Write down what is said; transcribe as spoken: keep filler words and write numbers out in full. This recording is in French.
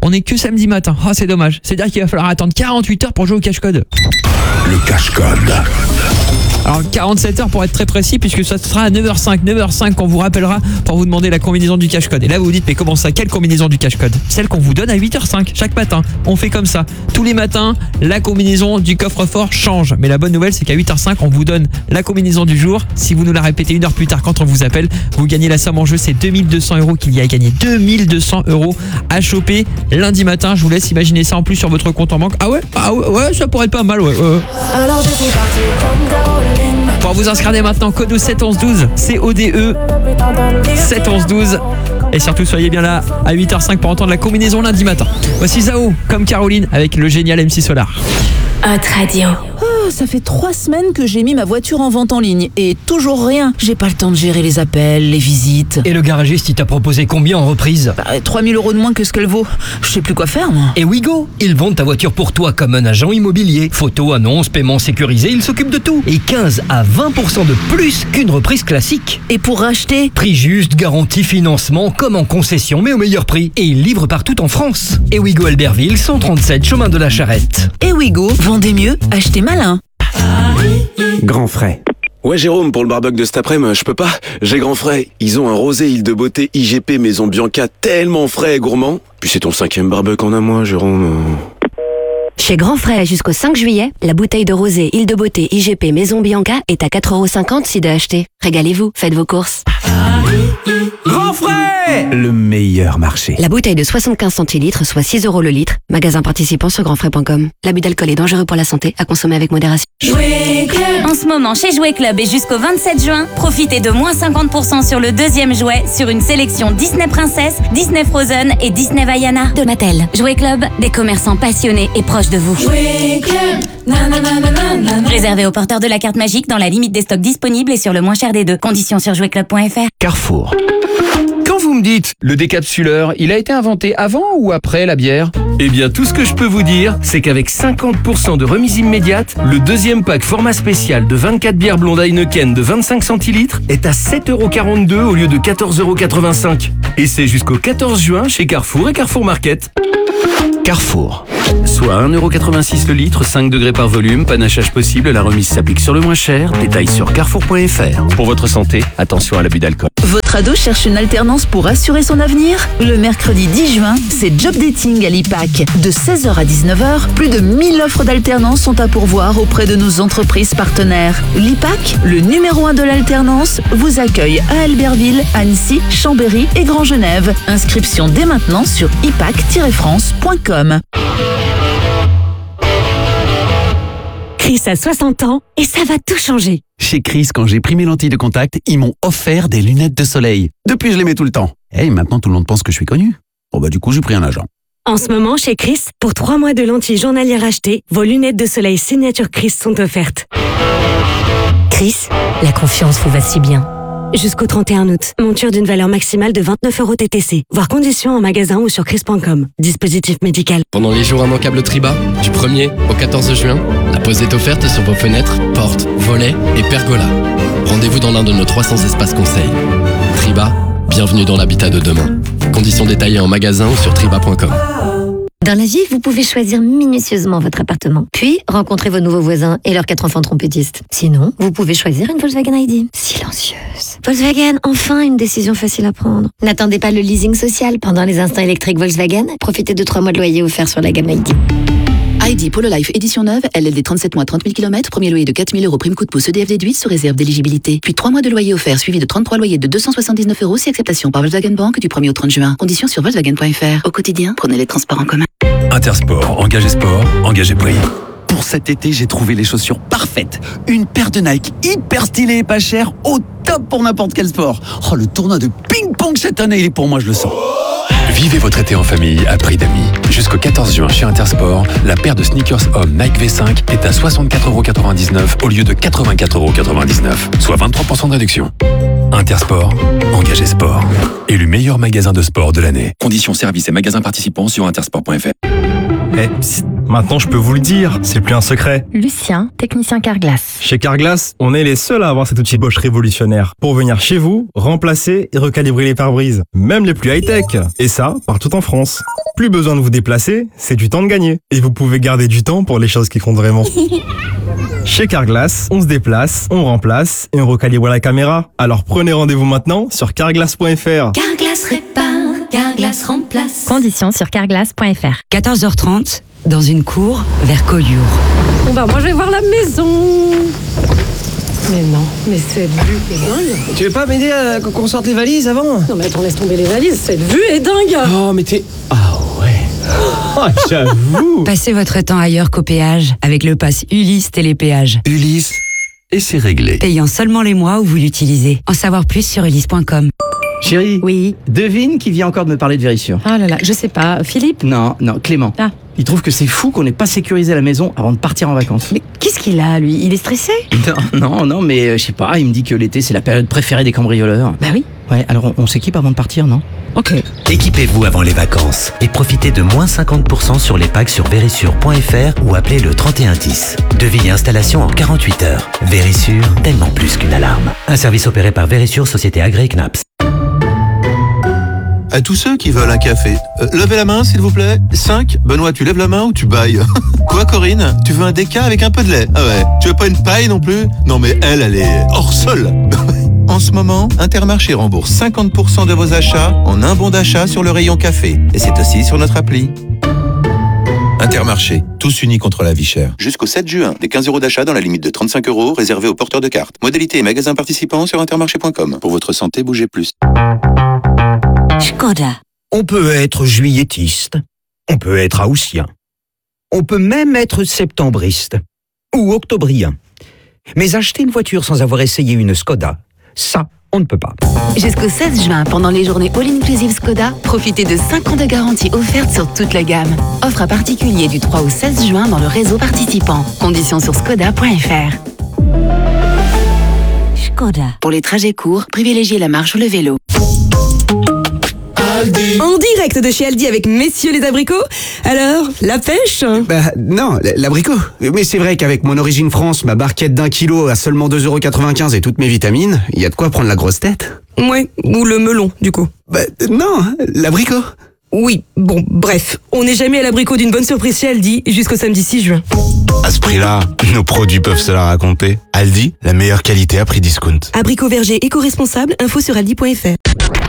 on est que samedi matin. Ah, c'est dommage. C'est-à-dire qu'il va falloir attendre quarante-huit heures pour jouer au cache-code. Le cache-code. Alors quarante-sept heures pour être très précis, puisque ça sera à neuf heures cinq. neuf heures cinq qu'on vous rappellera pour vous demander la combinaison du cache-code. Et là vous vous dites, mais comment ça, quelle combinaison du cache-code? Celle qu'on vous donne à huit heures cinq chaque matin. On fait comme ça. Tous les matins, la combinaison du coffre-fort change. Mais la bonne nouvelle, c'est qu'à huit heures cinq, on vous donne la combinaison du jour. Si vous nous la répétez une heure plus tard quand on vous appelle, vous gagnez la somme en jeu. C'est deux mille deux cents euros qu'il y a à gagner. deux mille deux cents euros à choper lundi matin. Je vous laisse imaginer ça en plus sur votre compte en banque. Ah ouais, ah ouais, ouais, ça pourrait être pas mal, ouais. ouais. Alors je suis parti comme Caroline. Pour vous inscrire dès maintenant, code sept onze douze, C O D E sept onze douze. Et surtout, soyez bien là à huit heures cinq pour entendre la combinaison lundi matin. Voici Zao, comme Caroline, avec le génial M C Solar. Hot Radio. Oh, ça fait trois semaines que j'ai mis ma voiture en vente en ligne et toujours rien. J'ai pas le temps de gérer les appels, les visites. Et le garagiste, il t'a proposé combien en reprise? Bah, trois mille euros de moins que ce qu'elle vaut. Je sais plus quoi faire, moi. Et Wigo, ils vendent ta voiture pour toi comme un agent immobilier. Photos, annonces, paiement sécurisé, ils s'occupent de tout. Et quinze à vingt pour cent de plus qu'une reprise classique. Et pour racheter? Prix juste, garantie, financement, comme en concession, mais au meilleur prix. Et ils livrent partout en France. Et Wigo Albertville, cent trente-sept, chemin de la Charrette. Et Wigo, vendez mieux, achetez malin. Grand frais. Ouais Jérôme, pour le barbecue de cet après-midi, je peux pas. J'ai grand frais. Ils ont un rosé Île de Beauté I G P Maison Bianca tellement frais et gourmand. Puis c'est ton cinquième barbecue en un mois, Jérôme. Chez Grand Frais, jusqu'au cinq juillet, la bouteille de rosé Île de Beauté I G P Maison Bianca est à quatre euros cinquante si de acheter. Régalez-vous, faites vos courses. Grand frais. Le meilleur marché. La bouteille de soixante-quinze centilitres, soit six euros le litre. Magasin participant sur grandfrais point com. L'abus d'alcool est dangereux pour la santé, à consommer avec modération. Jouet Club. En ce moment, chez Jouet Club et jusqu'au vingt-sept juin, profitez de moins cinquante pour cent sur le deuxième jouet sur une sélection Disney Princess, Disney Frozen et Disney Vaiana de Mattel. Jouet Club, des commerçants passionnés et proches de vous. Jouet Club. Na, na, na, na, na, na. Réservé aux porteurs de la carte magique dans la limite des stocks disponibles et sur le moins cher des deux. Conditions sur jouet club point f r. Carrefour. Quand vous me dites, le décapsuleur, il a été inventé avant ou après la bière? Eh bien, tout ce que je peux vous dire, c'est qu'avec cinquante pour cent de remise immédiate, le deuxième pack format spécial de vingt-quatre bières blondes Heineken de vingt-cinq centilitres est à sept euros quarante-deux au lieu de quatorze euros quatre-vingt-cinq. Et c'est jusqu'au quatorze juin chez Carrefour et Carrefour Market. Carrefour. Soit un euro quatre-vingt-six le litre, cinq degrés par volume, panachage possible, la remise s'applique sur le moins cher. Détails sur carrefour point f r. Pour votre santé, attention à l'abus d'alcool. Votre ado cherche une alternance pour assurer son avenir? Le mercredi dix juin, c'est Job Dating à l'I P A C. De seize heures à dix-neuf heures, plus de mille offres d'alternance sont à pourvoir auprès de nos entreprises partenaires. L'I P A C, le numéro un de l'alternance, vous accueille à Albertville, Annecy, Chambéry et Grand Genève. Inscription dès maintenant sur i p a c tiret france point com. Chris a soixante ans et ça va tout changer. Chez Chris, quand j'ai pris mes lentilles de contact, ils m'ont offert des lunettes de soleil. Depuis, je les mets tout le temps. Et hey, maintenant, tout le monde pense que je suis connu. Bon bah du coup, j'ai pris un agent. En ce moment, chez Chris, pour trois mois de lentilles journalières achetées, vos lunettes de soleil signature Chris sont offertes. Chris, la confiance vous va si bien. Jusqu'au trente et un août, monture d'une valeur maximale de vingt-neuf euros T T C. Voir conditions en magasin ou sur chris point com. Dispositif médical. Pendant les jours immanquables Triba, du premier au quatorze juin, la pause est offerte sur vos fenêtres, portes, volets et pergolas. Rendez-vous dans l'un de nos trois cents espaces conseils. Triba, bienvenue dans l'habitat de demain. Conditions détaillées en magasin ou sur triba point com. Dans la vie, vous pouvez choisir minutieusement votre appartement, puis rencontrer vos nouveaux voisins et leurs quatre enfants trompettistes. Sinon, vous pouvez choisir une Volkswagen I D. Silencieuse. Volkswagen, enfin une décision facile à prendre. N'attendez pas le leasing social pendant les instants électriques Volkswagen. Profitez de trois mois de loyer offerts sur la gamme I D. I D Polo Life édition neuve, L L D trente-sept mois, trente mille kilomètres, premier loyer de quatre mille euros, prime coup de pouce E D F déduit sous réserve d'éligibilité. Puis trois mois de loyer offert suivi de trente-trois loyers de deux cent soixante-dix-neuf euros si acceptation par Volkswagen Bank du premier au trente juin. Conditions sur volkswagen point f r. Au quotidien, prenez les transports en commun. Intersport, engagé sport, engagé prix. Pour cet été, j'ai trouvé les chaussures parfaites. Une paire de Nike hyper stylée et pas chère, au top pour n'importe quel sport. Oh, le tournoi de ping-pong cette année, il est pour moi, je le sens. Vivez votre été en famille à prix d'amis. Jusqu'au quatorze juin chez Intersport, la paire de sneakers homme Nike V cinq est à soixante-quatre euros quatre-vingt-dix-neuf au lieu de quatre-vingt-quatre euros quatre-vingt-dix-neuf, soit vingt-trois pour cent de réduction. Intersport, engagé sport. Élu meilleur magasin de sport de l'année. Conditions services et magasins participants sur intersport point f r. Eh, psst, maintenant je peux vous le dire, c'est plus un secret. Lucien, technicien Carglass. Chez Carglass, on est les seuls à avoir cet outil Bosch révolutionnaire pour venir chez vous, remplacer et recalibrer les pare-brises, même les plus high-tech. Et ça, partout en France. Plus besoin de vous déplacer, c'est du temps de gagner. Et vous pouvez garder du temps pour les choses qui comptent vraiment. Chez Carglass, on se déplace, on remplace et on recalibre la caméra. Alors prenez rendez-vous maintenant sur carglass point f r. Carglass répare, Carglass remplace. Conditions sur carglass point f r. quatorze heures trente, dans une cour vers Collioure. Bon bah moi je vais voir la maison. Mais non, mais cette vue est dingue. Tu veux pas m'aider à qu'on sorte les valises avant? Non mais attends, laisse tomber les valises, cette vue est dingue. Oh mais t'es... Ah ouais. Oh, j'avoue. Passez votre temps ailleurs qu'au péage avec le pass Ulysse Télépéage. Ulysse, et c'est réglé. Payant seulement les mois où vous l'utilisez. En savoir plus sur ulysse point com. Chérie. Oui. Devine qui vient encore de me parler de Vérissure. Ah là là, je sais pas, Philippe? Non, non, Clément. Ah. Il trouve que c'est fou qu'on n'ait pas sécurisé la maison avant de partir en vacances. Mais qu'est-ce qu'il a, lui? Il est stressé? Non, non, non, mais euh, je sais pas, il me dit que l'été c'est la période préférée des cambrioleurs. Bah oui. Ouais, alors on, on s'équipe avant de partir, non? Ok. Équipez-vous avant les vacances et profitez de moins cinquante pour cent sur les packs sur vérissure point f r ou appelez le trente et un dix. Devis et installation en quarante-huit heures. Vérissure, tellement plus qu'une alarme. Un service opéré par Vérissure, société agréée C N A P S. À tous ceux qui veulent un café, euh, levez la main s'il vous plaît. cinq. Benoît, tu lèves la main ou tu bailles? Quoi Corinne? Tu veux un déca avec un peu de lait? Ah ouais. Tu veux pas une paille non plus? Non mais elle, elle est hors sol. En ce moment, Intermarché rembourse cinquante pour cent de vos achats en un bon d'achat sur le rayon café. Et c'est aussi sur notre appli. Intermarché, tous unis contre la vie chère. Jusqu'au sept juin, des quinze euros d'achat dans la limite de trente-cinq euros réservés aux porteurs de cartes. Modalité et magasins participants sur intermarché point com. Pour votre santé, bougez plus. Skoda. On peut être juilletiste, on peut être haussien, on peut même être septembriste ou octobrien. Mais acheter une voiture sans avoir essayé une Skoda, ça, on ne peut pas. Jusqu'au seize juin, pendant les journées All-Inclusive Skoda, profitez de cinq ans de garantie offerte sur toute la gamme. Offre à particulier du trois au seize juin dans le réseau participant. Conditions sur skoda point f r. Skoda. Pour les trajets courts, privilégiez la marche ou le vélo. En direct de chez Aldi avec messieurs les abricots. Alors, la pêche? Bah non, l'abricot. Mais c'est vrai qu'avec mon origine France, ma barquette d'un kilo à seulement deux euros quatre-vingt-quinze et toutes mes vitamines, il y a de quoi prendre la grosse tête. Ouais, ou le melon, du coup. Bah non, l'abricot. Oui, bon, bref, on n'est jamais à l'abricot d'une bonne surprise chez Aldi jusqu'au samedi six juin. À ce prix-là, nos produits peuvent se la raconter. Aldi, la meilleure qualité à prix discount. Abricot verger éco-responsable, info sur aldi point f r.